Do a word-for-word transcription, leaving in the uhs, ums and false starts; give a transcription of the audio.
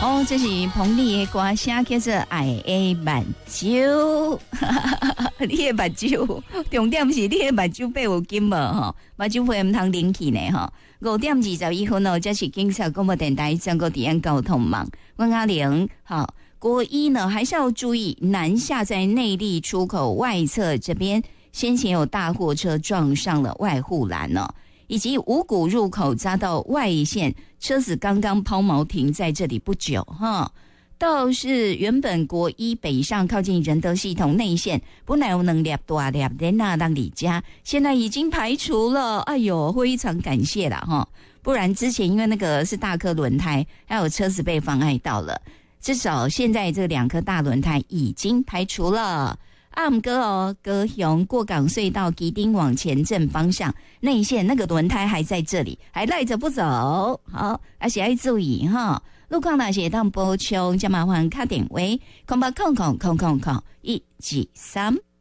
哦，这是彭丽的歌声叫做《爱的目睭》，你的目睭，重点是你的目睭被有金无吼，目睭会唔通冷去呢吼。五点二十一分哦，这是警察广播电台全国治安交通网，我阿玲好。国一呢，还是要注意南下在内坜出口外侧这边，先前有大货车撞上了外护栏哦，以及五股入口匝道外线，车子刚刚抛锚停在这里不久哈。倒是原本国一北上靠近仁德系统内线，本来有能粒大粒的那当里家，现在已经排除了，哎呦，非常感谢啦哈，不然之前因为那个是大颗轮胎，还有车子被妨碍到了。至少现在这两颗大轮胎已经排除了。啊，唔过哦，高雄过港隧道基丁往前正方向内线那个轮胎还在这里，还赖着不走。好，而且要注意哈。路况那些当波丘，就麻烦卡点位，空八空空空空空一、二、三。